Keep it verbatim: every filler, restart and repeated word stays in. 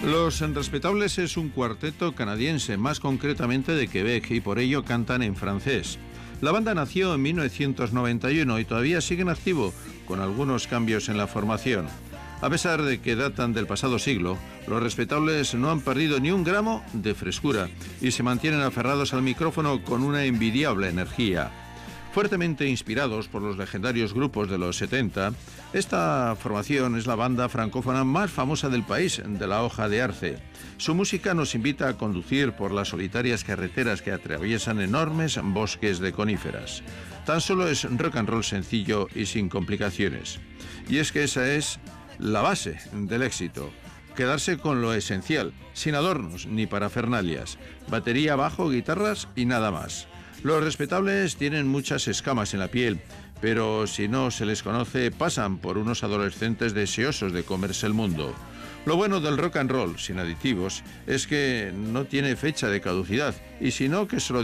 Los Respetables es un cuarteto canadiense, más concretamente de Quebec, y por ello cantan en francés. La banda nació en mil novecientos noventa y uno y todavía sigue en activo, con algunos cambios en la formación. A pesar de que datan del pasado siglo, los Respetables no han perdido ni un gramo de frescura y se mantienen aferrados al micrófono con una envidiable energía. Fuertemente inspirados por los legendarios grupos de los setenta, esta formación es la banda francófona más famosa del país, de la hoja de arce. Su música nos invita a conducir por las solitarias carreteras que atraviesan enormes bosques de coníferas. Tan solo es rock and roll sencillo y sin complicaciones. Y es que esa es la base del éxito. Quedarse con lo esencial, sin adornos ni parafernalias. Batería, bajo, guitarras y nada más. Los Respetables tienen muchas escamas en la piel, pero si no se les conoce, pasan por unos adolescentes deseosos de comerse el mundo. Lo bueno del rock and roll, sin aditivos, es que no tiene fecha de caducidad, y si no, que se lo